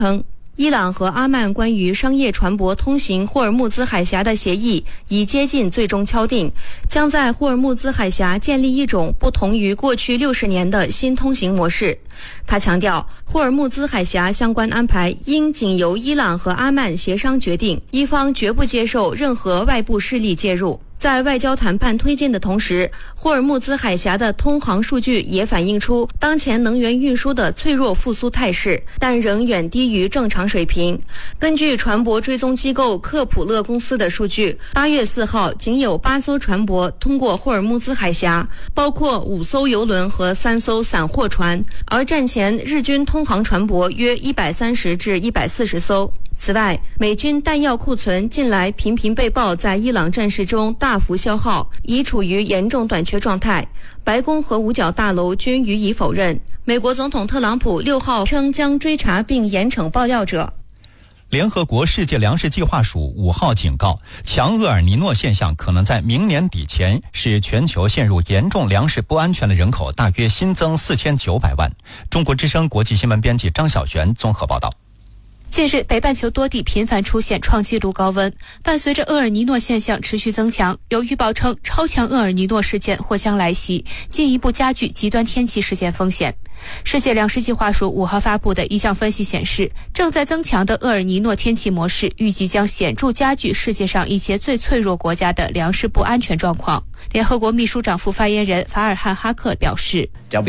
称，伊朗和阿曼关于商业船舶通行霍尔木兹海峡的协议已接近最终敲定，将在霍尔木兹海峡建立一种不同于过去60年的新通行模式。他强调，霍尔木兹海峡相关安排应仅由伊朗和阿曼协商决定，一方绝不接受任何外部势力介入。在外交谈判推进的同时，霍尔木兹海峡的通航数据也反映出当前能源运输的脆弱复苏态势，但仍远低于正常水平。根据船舶追踪机构克普勒公司的数据，8月4号仅有8艘船舶通过霍尔木兹海峡，包括5艘油轮和3艘散货船，而战前日均通航船舶约130至140艘。此外，美军弹药库存近来频频被曝在伊朗战事中大幅消耗，已处于严重短缺状态。白宫和五角大楼均予以否认。美国总统特朗普6号称将追查并严惩爆料者。 联合国世界粮食计划署5号警告，强厄尔尼诺现象可能在明年底前使全球陷入严重粮食不安全的人口大约新增4900万。中国之声国际新闻编辑张小璇综合报道。 近日，北半球多地频繁出现创纪录高温，伴随着厄尔尼诺现象持续增强，有预报称超强厄尔尼诺事件或将来袭，进一步加剧极端天气事件风险。世界粮食计划署5号发布的一项分析显示，正在增强的厄尔尼诺天气模式预计将显著加剧世界上一些最脆弱国家的粮食不安全状况。联合国秘书长副发言人法尔汉哈克表示， 到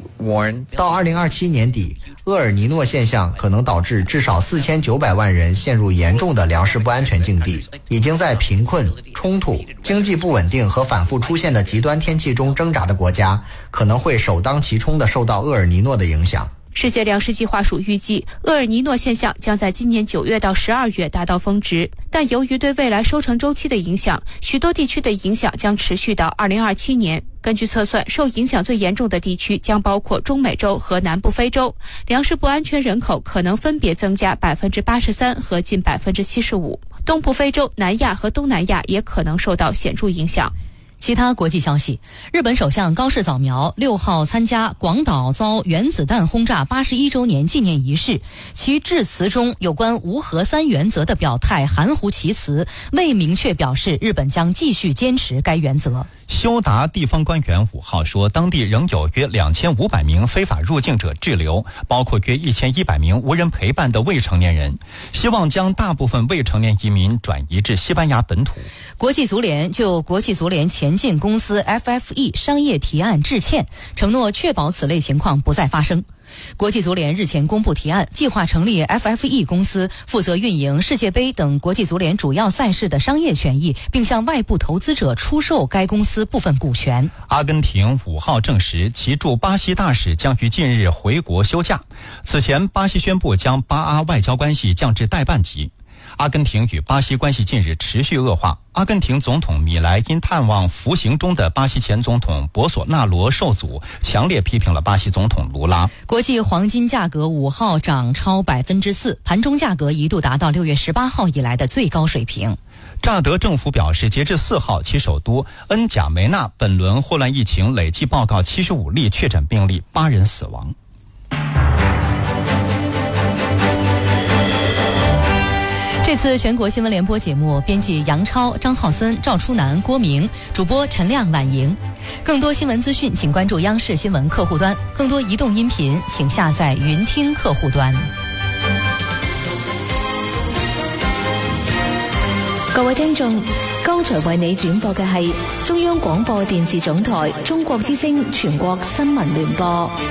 2027年底，厄尔尼诺现象可能导致至少4900万人陷入严重的粮食不安全境地。已经在贫困、冲突、经济不稳定和反复出现的极端天气中挣扎的国家，可能会首当其冲地受到厄尔尼诺的影响。 世界粮食计划署预计，厄尔尼诺现象将在今年9月到12月达到峰值，但由于对未来收成周期的影响，许多地区的影响将持续到2027年。根据测算，受影响最严重的地区将包括中美洲和南部非洲，粮食不安全人口可能分别增加83%和近75%。东部非洲、南亚和东南亚也可能受到显著影响。 其他国际消息，日本首相高市早苗6号参加广岛遭原子弹轰炸81周年纪念仪式，其致辞中有关无核三原则的表态含糊其辞，未明确表示日本将继续坚持该原则。 休达地方官员5号说，当地仍有约2500名非法入境者滞留，包括约1100名无人陪伴的未成年人，希望将大部分未成年移民转移至西班牙本土。 国际足联就国际足联前进公司 FFE 商业提案致歉，承诺确保此类情况不再发生。国际足联日前公布提案，计划成立 FFE 公司，负责运营世界杯等国际足联主要赛事的商业权益，并向外部投资者出售该公司部分股权。 阿根廷5号证实，其驻巴西大使将于近日回国休假。此前，巴西宣布将巴阿外交关系降至代办级。阿根廷与巴西关系近日持续恶化。阿根廷总统米莱因探望服刑中的巴西前总统博索纳罗受阻，强烈批评了巴西总统卢拉。 国际黄金价格5号涨超4%，盘中价格一度达到6月18号以来的最高水平。 乍得政府表示，截至4号，其首都恩贾梅纳本轮霍乱疫情累计报告75例确诊病例，8人死亡。 这次全国新闻联播节目，编辑杨超、张浩森、赵初南、郭明，主播陈亮、婉莹。更多新闻资讯，请关注央视新闻客户端；更多移动音頻，請下載雲聽客戶端。 各位聽眾，剛才為你轉播嘅係中央廣播電視總台中國之聲全國新聞聯播。